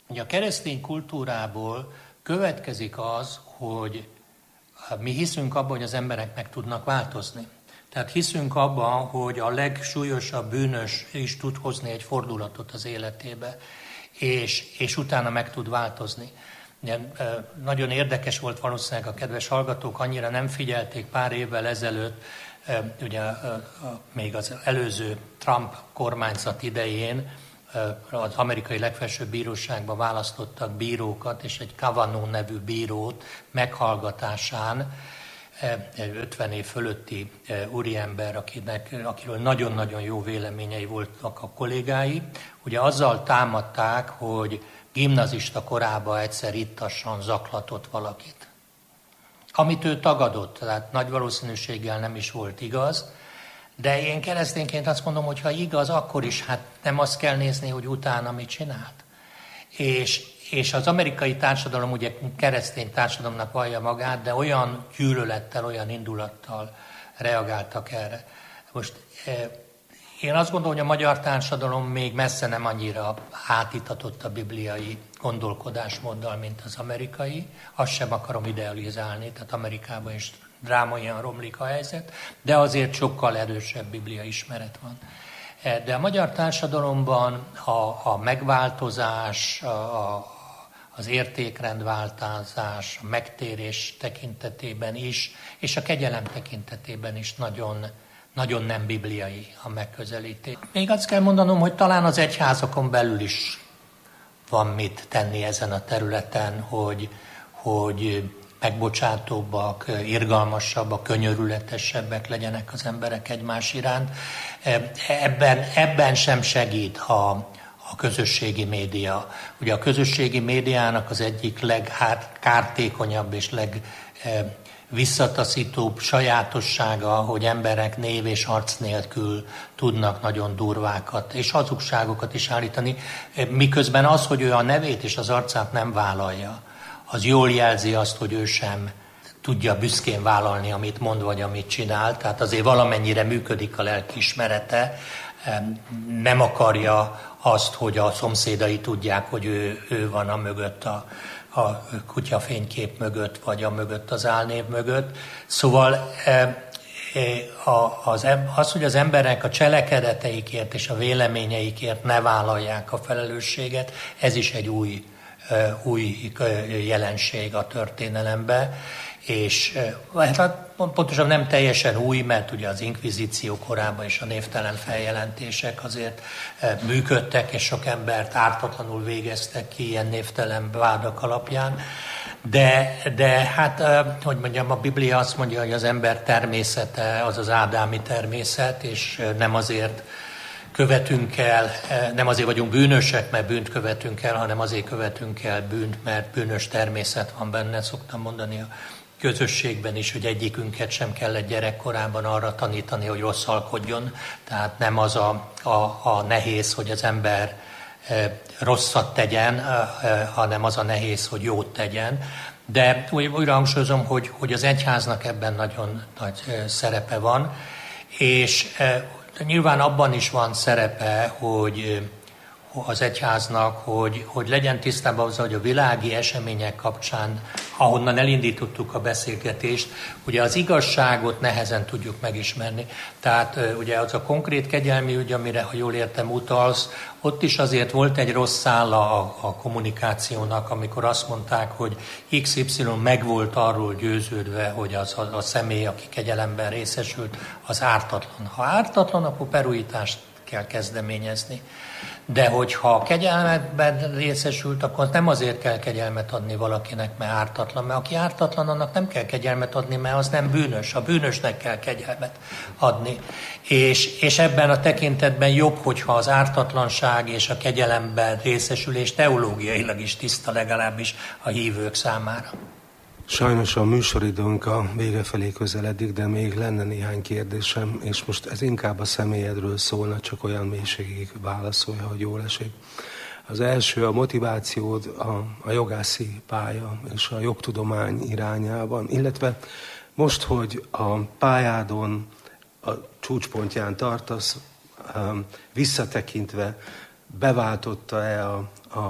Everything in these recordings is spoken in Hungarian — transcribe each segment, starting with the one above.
A keresztény kultúrából következik az, hogy mi hiszünk abban, hogy az emberek meg tudnak változni. Tehát hiszünk abban, hogy a legsúlyosabb bűnös is tud hozni egy fordulatot az életébe, és utána meg tud változni. Nagyon érdekes volt valószínűleg a kedves hallgatók, annyira nem figyelték pár évvel ezelőtt, ugye még az előző Trump kormányzat idején az amerikai legfelsőbb bíróságba választottak bírókat, és egy Kavanaugh nevű bírót meghallgatásán 50 év fölötti úriember, akiről nagyon-nagyon jó véleményei voltak a kollégái, ugye azzal támadták, hogy gimnazista korában egyszer ittassan zaklatott valakit. Amit ő tagadott, tehát nagy valószínűséggel nem is volt igaz, de én keresztényként azt mondom, hogy ha igaz, akkor is hát nem azt kell nézni, hogy utána mit csinált. És az amerikai társadalom ugye keresztény társadalomnak vallja magát, de olyan gyűlölettel, olyan indulattal reagáltak erre. Most én azt gondolom, hogy a magyar társadalom még messze nem annyira átitatott a bibliai gondolkodásmóddal, mint az amerikai. Azt sem akarom idealizálni, tehát Amerikában is drámaian romlik a helyzet, de azért sokkal erősebb biblia ismeret van. De a magyar társadalomban a megváltozás, az értékrendváltozás, a megtérés tekintetében is, és a kegyelem tekintetében is nagyon, nagyon nem bibliai a megközelítés. Még azt kell mondanom, hogy talán az egyházakon belül is van mit tenni ezen a területen, hogy megbocsátóbbak, irgalmasabbak, könyörületesebbek legyenek az emberek egymás iránt. Ebben sem segít a közösségi média. Ugye a közösségi médiának az egyik legkártékonyabb és legvisszataszítóbb sajátossága, hogy emberek név és arc nélkül tudnak nagyon durvákat és hazugságokat is állítani, miközben az, hogy ő a nevét és az arcát nem vállalja, az jól jelzi azt, hogy ő sem tudja büszkén vállalni, amit mond, vagy amit csinál. Tehát azért valamennyire működik a lelkiismerete. Nem akarja azt, hogy a szomszédai tudják, hogy ő van a mögött, a kutyafénykép mögött, vagy a mögött az álnév mögött. Szóval az, hogy az emberek a cselekedeteikért és a véleményeikért ne vállalják a felelősséget, ez is egy új jelenség a történelemben, és hát pontosan nem teljesen új, mert ugye az inkvizíció korában is a névtelen feljelentések azért működtek, és sok embert ártatlanul végeztek ki ilyen névtelen vádak alapján, de hát, hogy mondjam, a Biblia azt mondja, hogy az ember természete az az ádámi természet, és nem azért követünk el, nem azért vagyunk bűnösek, mert bűnt követünk el, hanem azért követünk el bűnt, mert bűnös természet van benne. Szoktam mondani a közösségben is, hogy egyikünket sem kellett gyerekkorában arra tanítani, hogy rosszalkodjon. Tehát nem az a nehéz, hogy az ember rosszat tegyen, hanem az a nehéz, hogy jót tegyen. De újra hangsúlyozom, hogy az egyháznak ebben nagyon nagy szerepe van, és nyilván abban is van szerepe, hogy az egyháznak, hogy legyen tisztában azzal, hogy a világi események kapcsán, ahonnan elindítottuk a beszélgetést, ugye az igazságot nehezen tudjuk megismerni. Tehát ugye az a konkrét kegyelmi ügy, amire, ha jól értem, utalsz, ott is azért volt egy rossz szála a kommunikációnak, amikor azt mondták, hogy XY meg volt arról győződve, hogy az a személy, aki kegyelemben részesült, az ártatlan. Ha ártatlan, akkor peruitást kell kezdeményezni. De hogyha kegyelmetben részesült, akkor nem azért kell kegyelmet adni valakinek, mert ártatlan. Mert aki ártatlan, annak nem kell kegyelmet adni, mert az nem bűnös. A bűnösnek kell kegyelmet adni. És ebben a tekintetben jobb, hogyha az ártatlanság és a kegyelemben részesülés teológiailag is tiszta, legalábbis a hívők számára. Sajnos a műsoridőnk a vége felé közeledik, de még lenne néhány kérdésem, és most ez inkább a személyedről szólna, csak olyan mélységig válaszolja, hogy jól esik. Az első a motivációd a jogászi pálya és a jogtudomány irányában, illetve most, hogy a pályádon a csúcspontján tartasz, visszatekintve beváltotta-e a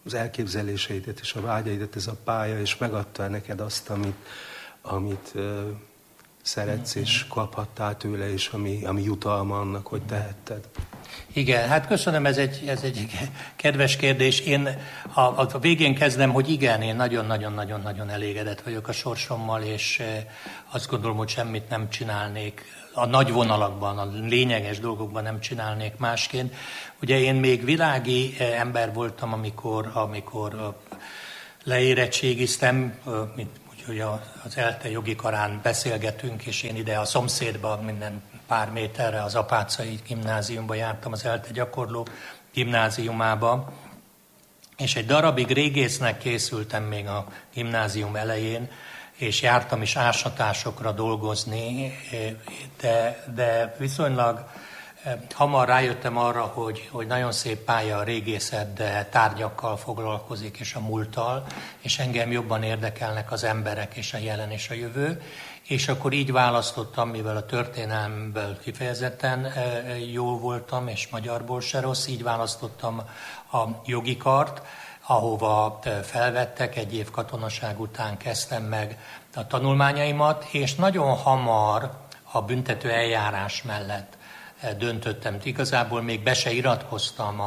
az elképzeléseidet és a vágyaidat ez a pálya, és megadta neked azt, amit szeretsz, és kaphattál tőle, és ami jutalma annak, hogy tehetted. Igen, hát köszönöm, ez egy kedves kérdés. Én a végén kezdem, hogy igen, én nagyon-nagyon-nagyon elégedett vagyok a sorsommal, és azt gondolom, hogy semmit nem csinálnék a nagy vonalakban, a lényeges dolgokban nem csinálnék másként. Ugye én még világi ember voltam, amikor leérettségiztem, úgyhogy az ELTE jogi karán beszélgetünk, és én ide a szomszédban minden pár méterre az Apáczai Gimnáziumba jártam, az ELTE gyakorló gimnáziumába, és egy darabig régésznek készültem még a gimnázium elején, és jártam is ásatásokra dolgozni, de viszonylag hamar rájöttem arra, hogy nagyon szép pálya a régészet, de tárgyakkal foglalkozik, és a múlttal, és engem jobban érdekelnek az emberek, és a jelen, és a jövő. És akkor így választottam, mivel a történelmből kifejezetten jó voltam, és magyarból se rossz, így választottam a jogi kart, ahova felvettek, 1 év katonaság után kezdtem meg a tanulmányaimat, és nagyon hamar a büntető eljárás mellett döntöttem. Igazából még be se iratkoztam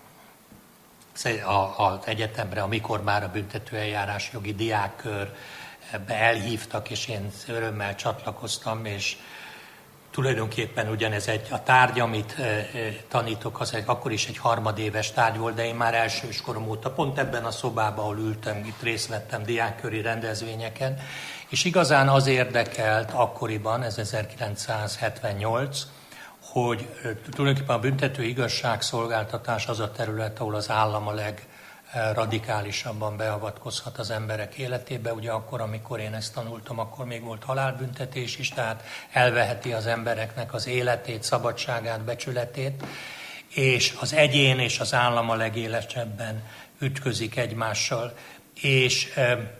az egyetemre, amikor már a büntető eljárás jogi diákkörbe elhívtak, és én örömmel csatlakoztam, és tulajdonképpen ugyanez a tárgy, amit tanítok, az akkor is egy harmadéves tárgy volt, de én már elsőskorom óta pont ebben a szobában, ahol ültem, itt részt vettem diákköri rendezvényeken, és igazán az érdekelt akkoriban, ez 1978, hogy tulajdonképpen a büntető igazságszolgáltatás az a terület, ahol az állam a legradikálisabban beavatkozhat az emberek életébe. Ugye akkor, amikor én ezt tanultam, akkor még volt halálbüntetés is, tehát elveheti az embereknek az életét, szabadságát, becsületét, és az egyén és az állam a legélesebben ütközik egymással. És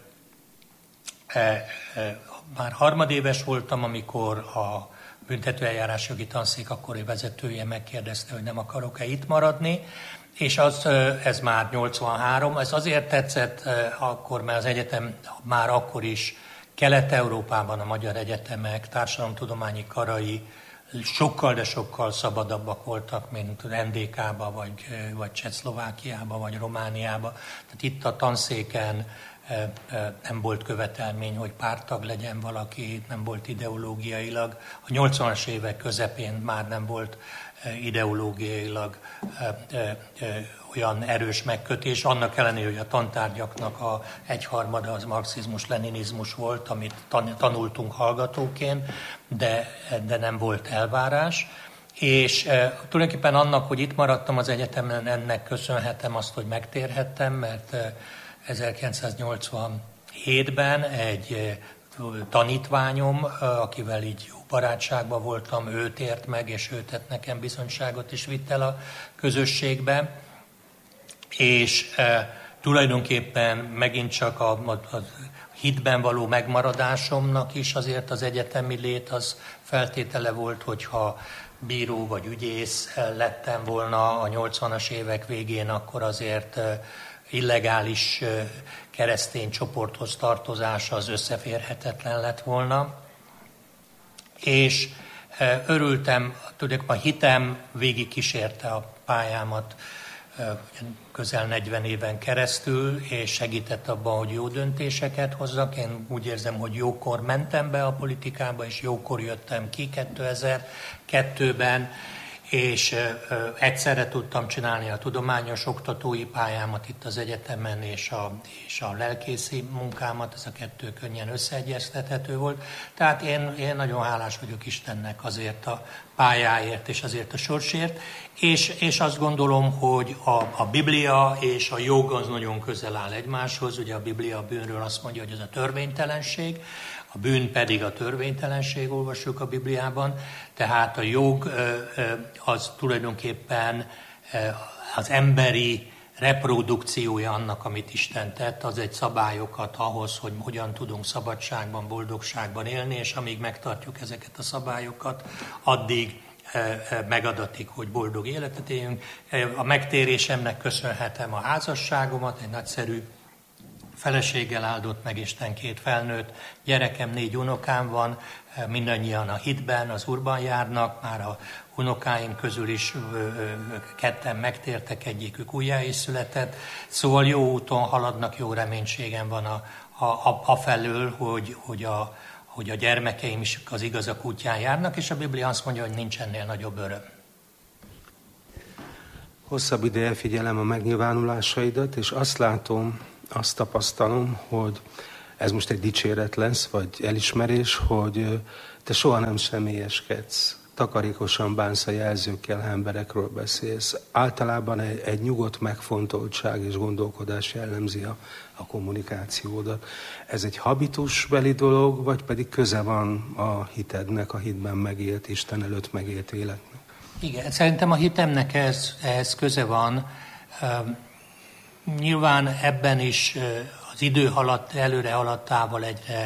már harmadéves voltam, amikor a büntetőeljárásjogi tanszék akkori vezetője megkérdezte, hogy nem akarok-e itt maradni, és ez már 83, ez azért tetszett akkor, mert az egyetem már akkor is Kelet-Európában a magyar egyetemek, társadalomtudományi karai sokkal, de sokkal szabadabbak voltak, mint NDK-ba, vagy Csehszlovákiába, vagy Romániába. Tehát itt a tanszéken nem volt követelmény, hogy párttag legyen valaki, nem volt ideológiailag. A 80-as évek közepén már nem volt ideológiailag olyan erős megkötés, annak ellenére, hogy a tantárgyaknak a 1/3 az marxizmus-leninizmus volt, amit tanultunk hallgatóként, de nem volt elvárás. És tulajdonképpen annak, hogy itt maradtam az egyetemen, ennek köszönhetem azt, hogy megtérhettem, mert 1987-ben egy tanítványom, akivel így jó barátságban voltam, ő tért meg, és ő tett nekem bizonyságot, és vitt el a közösségbe. És tulajdonképpen megint csak a hitben való megmaradásomnak is azért az egyetemi lét az feltétele volt, hogyha bíró vagy ügyész lettem volna a 80-as évek végén, akkor azért illegális keresztény csoporthoz tartozása az összeférhetetlen lett volna. És örültem, tudjuk, a hitem végig kísérte a pályámat közel 40 éven keresztül, és segített abban, hogy jó döntéseket hozzak. Én úgy érzem, hogy jókor mentem be a politikába, és jókor jöttem ki 2002-ben, és egyszerre tudtam csinálni a tudományos oktatói pályámat itt az egyetemen, és a lelkészi munkámat, ez a kettő könnyen összeegyeztethető volt. Tehát én nagyon hálás vagyok Istennek azért a pályáért és azért a sorsért, és azt gondolom, hogy a Biblia és a jog az nagyon közel áll egymáshoz. Ugye a Biblia a bűnről azt mondja, hogy ez a törvénytelenség, a bűn pedig a törvénytelenség, olvassuk a Bibliában, tehát a jog az tulajdonképpen az emberi reprodukciója annak, amit Isten tett, az egy szabályokat ahhoz, hogy hogyan tudunk szabadságban, boldogságban élni, és amíg megtartjuk ezeket a szabályokat, addig megadatik, hogy boldog életet éljünk. A megtérésemnek köszönhetem a házasságomat, egy nagyszerű feleséggel áldott meg Isten 2 felnőtt gyerekem, 4 unokám van, mindannyian a hitben, az Úrban járnak, már a unokáim közül is 2 megtértek, egyikük újjá is született, szóval jó úton haladnak, jó reménységem van afelől, hogy a gyermekeim is az igazak útján járnak, és a Biblia azt mondja, hogy nincs ennél nagyobb öröm. Hosszabb ideje figyelem a megnyilvánulásaidat, és azt látom, azt tapasztalom, hogy ez most egy dicséret lesz, vagy elismerés, hogy te soha nem személyeskedsz, takarékosan bánsz a jelzőkkel, emberekről beszélsz. Általában egy nyugodt megfontoltság és gondolkodás jellemzi a kommunikációdat. Ez egy habitusbeli dolog, vagy pedig köze van a hitednek, a hitben megélt, Isten előtt megélt életnek? Igen, szerintem a hitemnek ehhez köze van. Nyilván ebben is az idő előre haladtával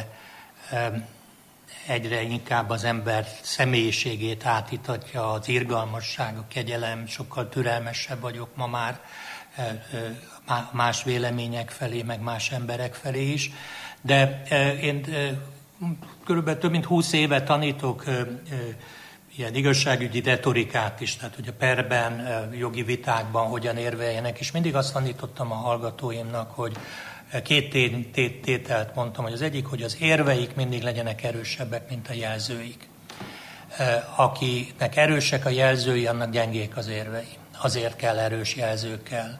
egyre inkább az ember személyiségét átítatja, az irgalmasság, a kegyelem, sokkal türelmesebb vagyok ma már más vélemények felé, meg más emberek felé is. De én körülbelül több mint 20 éve tanítok ilyen igazságügyi retorikát is, tehát hogy a perben, jogi vitákban hogyan érveljenek, és mindig azt tanítottam a hallgatóimnak, hogy 2 tételt mondtam, hogy az egyik, hogy az érveik mindig legyenek erősebbek, mint a jelzőik. Akinek erősek a jelzői, annak gyengék az érvei. Azért kell erős jelzőkkel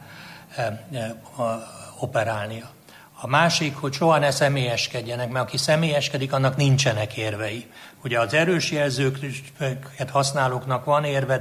operálnia. A másik, hogy soha ne személyeskedjenek, mert aki személyeskedik, annak nincsenek érvei. Ugye az erős jelzőket használóknak van érve,